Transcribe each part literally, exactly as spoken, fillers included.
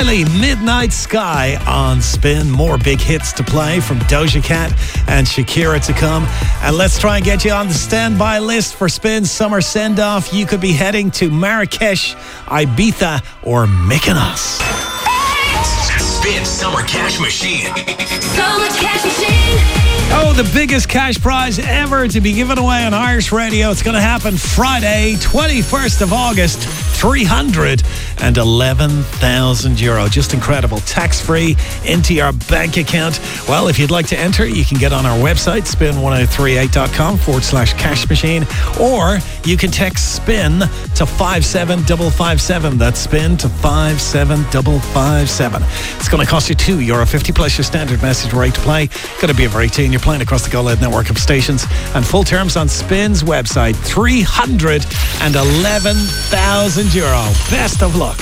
Riley, Midnight Sky on Spin. More big hits to play from Doja Cat and Shakira to come. And let's try and get you on the standby list for Spin's summer send-off. You could be heading to Marrakesh, Ibiza, or Mykonos. Spin Summer Cash Machine. Summer Cash Machine. Oh, the biggest cash prize ever to be given away on Irish Radio. It's going to happen Friday, twenty-first of August. three hundred eleven thousand euro. Just incredible. Tax-free into your bank account. Well, if you'd like to enter, you can get on our website, spin ten thirty-eight dot com forward slash cash machine, or you can text SPIN to five seven five five seven. That's SPIN to five seven five five seven. It's going to cost you two euro fifty plus your standard message rate to play. Got to be over eighteen. You're playing across the Go Loud network of stations. And full terms on Spin's website. three hundred eleven thousand euro. Best of luck.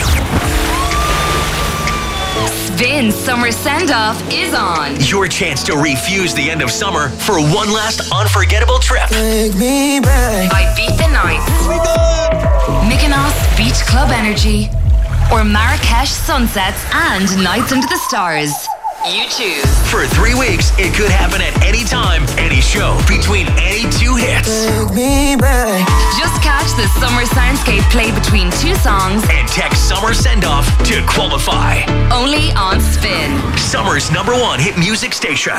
Spin Summer Send-Off is on. Your chance to refuse the end of summer for one last unforgettable trip. Take me back. Ibiza Nights, Mykonos Beach Club Energy, or Marrakesh Sunsets and Nights Under the Stars. You choose. For three weeks, it could happen at any time, any show, between any two hits. Take me back. Just catch the summer soundscape play between two songs And text Summer Send-Off to qualify. only on Spin. Summer's number one hit music station.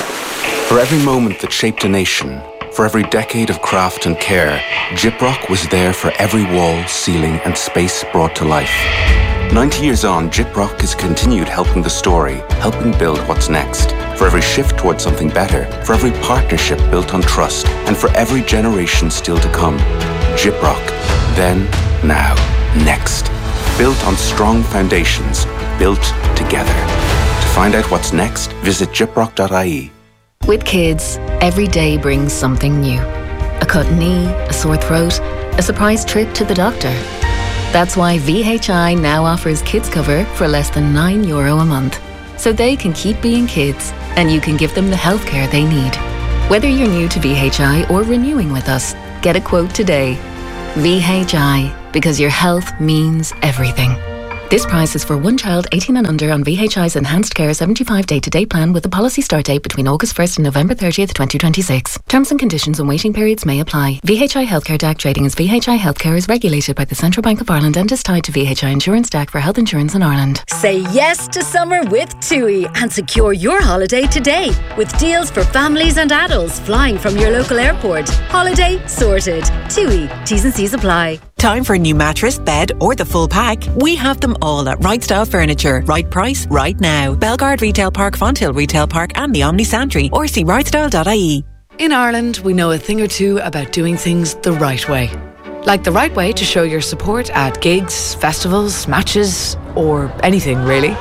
For every moment that shaped a nation, for every decade of craft and care, Gyprock was there for every wall, ceiling and space brought to life. ninety years on, Gyprock has continued helping the story, helping build what's next. For every shift towards something better, for every partnership built on trust, and for every generation still to come. Gyprock. Then, now, next. Built on strong foundations, built together. To find out what's next, visit gyprock dot I E. With kids, every day brings something new. A cut knee, a sore throat, a surprise trip to the doctor. That's why V H I now offers kids cover for less than nine euro a month. So they can keep being kids and you can give them the healthcare they need. Whether you're new to V H I or renewing with us, get a quote today. V H I, because your health means everything. This price is for one child eighteen and under on V H I's Enhanced Care seventy-five day-to-day plan with a policy start date between August first and November thirtieth, twenty twenty-six. Terms and conditions and waiting periods may apply. V H I Healthcare D A C trading as V H I Healthcare is regulated by the Central Bank of Ireland and is tied to V H I Insurance D A C for health insurance in Ireland. Say yes to summer with TUI and secure your holiday today with deals for families and adults flying from your local airport. Holiday sorted. TUI. T's and C's apply. Time for a new mattress, bed or the full pack? We have them all at Right Style Furniture. Right price, right now. Belgard Retail Park, Fonthill Retail Park and the Omni Santry, or see right style dot I E. In Ireland, we know a thing or two about doing things the right way. Like the right way to show your support at gigs, festivals, matches, or anything really.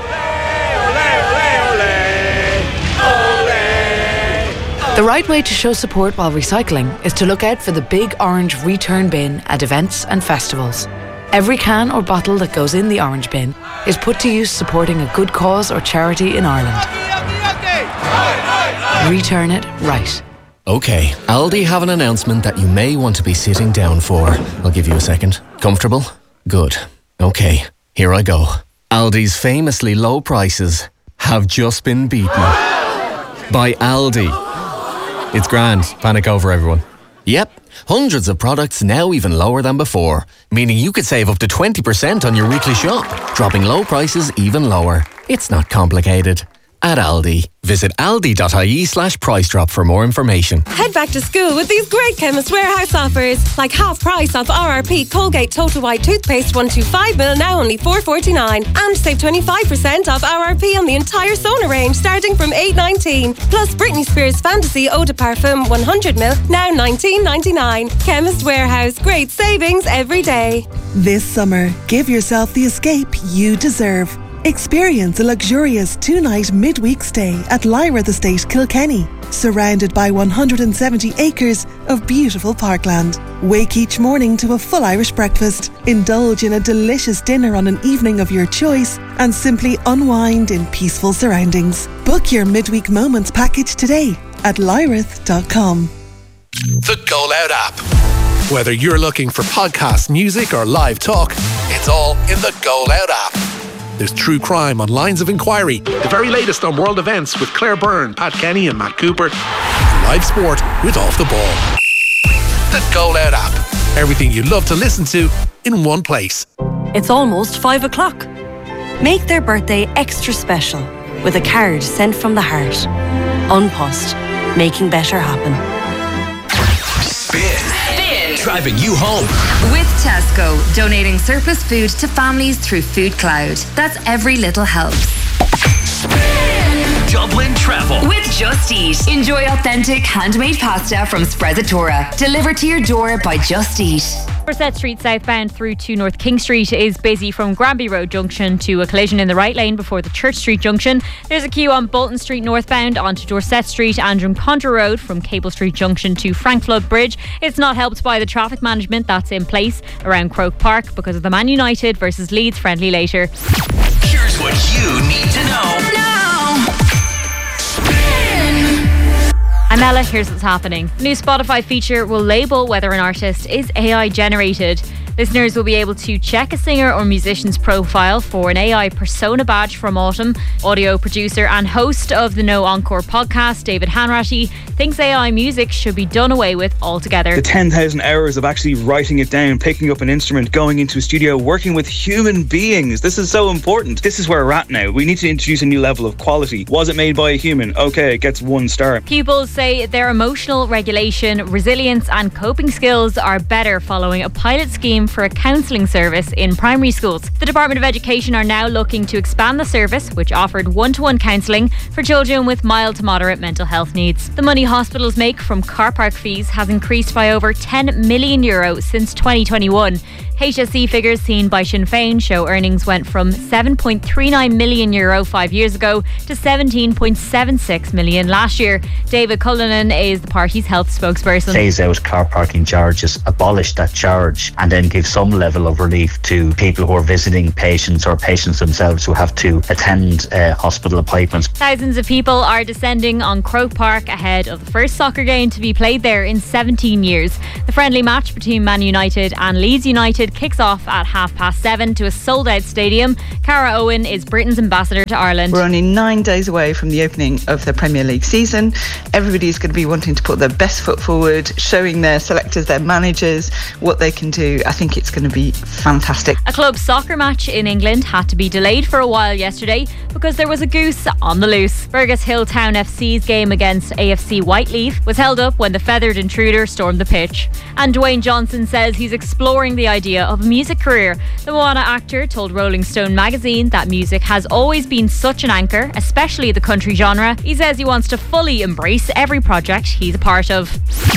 The right way to show support while recycling is to look out for the big orange return bin at events and festivals. Every can or bottle that goes in the orange bin is put to use supporting a good cause or charity in Ireland. Return it right. Okay, Aldi have an announcement that you may want to be sitting down for. I'll give you a second. Comfortable? Good. Okay, here I go. Aldi's famously low prices have just been beaten by Aldi. It's grand. Panic over, everyone. Yep, hundreds of products now even lower than before, meaning you could save up to twenty percent on your weekly shop, dropping low prices even lower. It's not complicated. At Aldi. Visit aldi dot I E slash price drop for more information. Head back to school with these great Chemist Warehouse offers, like half price off R R P Colgate Total White Toothpaste one twenty-five milliliters, now only four forty-nine, and save twenty-five percent off R R P on the entire Sona range starting from eight nineteen. Plus Britney Spears Fantasy Eau de Parfum one hundred milliliters, now nineteen ninety-nine. Chemist Warehouse, great savings every day. This summer, give yourself the escape you deserve. Experience a luxurious two-night midweek stay at Lyrath Estate, Kilkenny, surrounded by one hundred seventy acres of beautiful parkland. Wake each morning to a full Irish breakfast, indulge in a delicious dinner on an evening of your choice, and simply unwind in peaceful surroundings. Book your midweek moments package today at lyrath dot com. The Go Loud app. Whether you're looking for podcast music or live talk, it's all in the Go Loud app. There's true crime on Lines of Inquiry. The very latest on world events with Claire Byrne, Pat Kenny and Matt Cooper. Live sport with Off the Ball. The Go Loud app. Everything you love to listen to in one place. It's almost five o'clock. Make their birthday extra special with a card sent from the heart. Unpost. Making better happen. Spin. Spin. Driving you home. With Tesco, donating surplus food to families through Food Cloud. That's every little helps. Dublin Travel. With Just Eat. Enjoy authentic handmade pasta from Sprezzatura. Delivered to your door by Just Eat. Dorset Street southbound through to North King Street is busy from Granby Road Junction to a collision in the right lane before the Church Street Junction. There's a queue on Bolton Street northbound onto Dorset Street and Drumcondra Road from Cable Street Junction to Frank Flood Bridge. It's not helped by the traffic management that's in place around Croke Park because of the Man United versus Leeds friendly later. Here's what you need to know. Now. I'm Ella, here's what's happening. The new Spotify feature will label whether an artist is A I generated. Listeners will be able to check a singer or musician's profile for an A I persona badge from autumn. Audio producer and host of the No Encore podcast, David Hanratty, thinks A I music should be done away with altogether. The ten thousand hours of actually writing it down, picking up an instrument, going into a studio, working with human beings. This is so important. This is where we're at now. We need to introduce a new level of quality. Was it made by a human? Okay, it gets one star. Pupils say their emotional regulation, resilience and coping skills are better following a pilot scheme for a counselling service in primary schools. The Department of Education are now looking to expand the service, which offered one-to-one counselling for children with mild to moderate mental health needs. The money hospitals make from car park fees has increased by over ten million euro since twenty twenty-one. H S E figures seen by Sinn Féin show earnings went from seven point three nine million euro five years ago to seventeen point seven six million last year. David Cullinan is the party's health spokesperson. Phase out car parking charges, abolish that charge, and then give some level of relief to people who are visiting patients or patients themselves who have to attend uh, hospital appointments. Thousands of people are descending on Croke Park ahead of the first soccer game to be played there in seventeen years. The friendly match between Man United and Leeds United kicks off at half past seven to a sold out stadium. Cara Owen is Britain's ambassador to Ireland. We're only nine days away from the opening of the Premier League season. Everybody's going to be wanting to put their best foot forward, showing their selectors, their managers, what they can do. I think it's going to be fantastic. A club soccer match in England had to be delayed for a while yesterday because there was a goose on the loose. Fergus Hill Town F C's game against A F C Whiteleaf was held up when the feathered intruder stormed the pitch. And Dwayne Johnson says he's exploring the idea of a music career. The Moana actor told Rolling Stone magazine that music has always been such an anchor, especially the country genre. He says he wants to fully embrace every project he's a part of.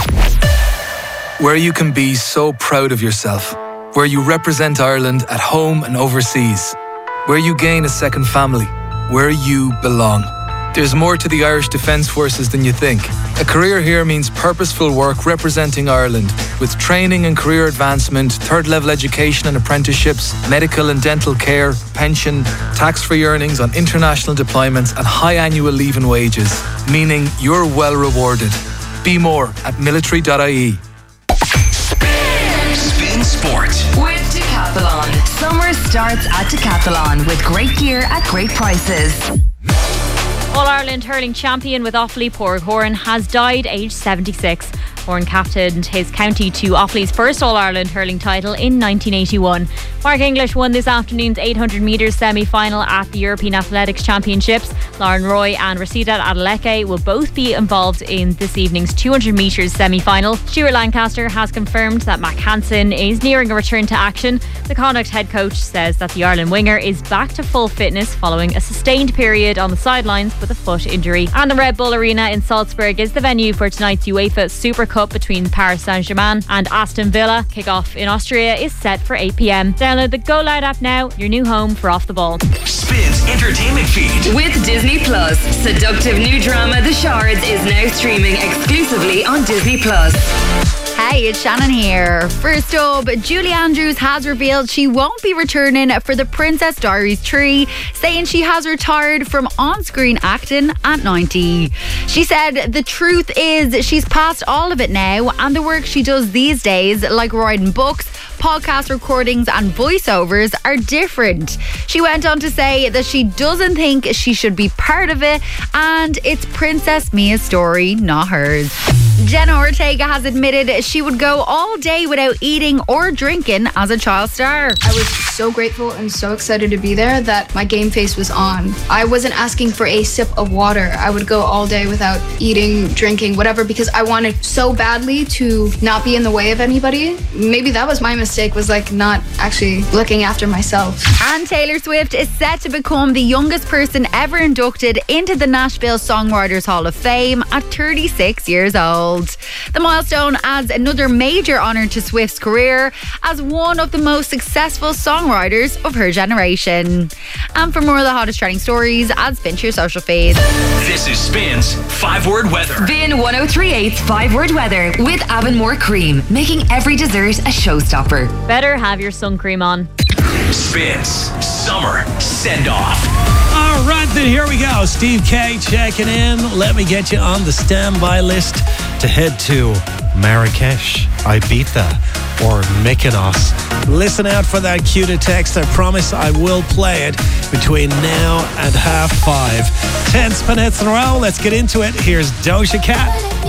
Where you can be so proud of yourself. Where you represent Ireland at home and overseas. Where you gain a second family. Where you belong. There's more to the Irish Defence Forces than you think. A career here means purposeful work representing Ireland, with training and career advancement, third-level education and apprenticeships, medical and dental care, pension, tax-free earnings on international deployments and high annual leave and wages, meaning you're well rewarded. Be more at military dot I E. Spin Sport. With Decathlon. Summer starts at Decathlon with great gear at great prices. All-Ireland hurling champion with Offaly, Padraig Horan, has died aged seventy-six. Horan captained his county to Offaly's first All-Ireland hurling title in nineteen eighty-one. Mark English won this afternoon's eight hundred metres semi-final at the European Athletics Championships. Lauren Roy and Rashida Adeleke will both be involved in this evening's two hundred metres semi-final. Stuart Lancaster has confirmed that Mac Hansen is nearing a return to action. The Connacht head coach says that the Ireland winger is back to full fitness following a sustained period on the sidelines with a foot injury. And the Red Bull Arena in Salzburg is the venue for tonight's UEFA Super Cup between Paris Saint-Germain and Aston Villa. Kick-off in Austria is set for eight p.m. Download the Go Loud app now, your new home for Off the Ball. Spin's entertainment feed. With Disney Plus, seductive new drama The Shards is now streaming exclusively on Disney Plus. Hey, it's Shannon here. First up, Julie Andrews has revealed she won't be returning for the Princess Diaries three, saying she has retired from on-screen acting at ninety. She said the truth is she's past all of it now, and the work she does these days, like writing books, podcast recordings and voiceovers are different. She went on to say that she doesn't think she should be part of it, and it's Princess Mia's story, not hers. Jenna Ortega has admitted she would go all day without eating or drinking as a child star. I was so grateful and so excited to be there that my game face was on. I wasn't asking for a sip of water. I would go all day without eating, drinking, whatever, because I wanted so badly to not be in the way of anybody. Maybe that was my mistake, was like not actually looking after myself. And Taylor Swift is set to become the youngest person ever inducted into the Nashville Songwriters Hall of Fame at thirty-six years old. The milestone adds another major honour to Swift's career as one of the most successful songwriters of her generation. And for more of the hottest trending stories, add Spin to your social feed. This is Spin's five-word weather. Spin one oh three point eight's five-word weather with Avonmore Cream, making every dessert a showstopper. Better have your sun cream on. Spin's summer send-off. All right, then here we go. Steve K checking in. Let me get you on the standby list to head to Marrakesh, Ibiza, or Mykonos. Listen out for that cue to text. I promise I will play it between now and half five. Ten minutes in a row. Let's get into it. Here's Doja Cat.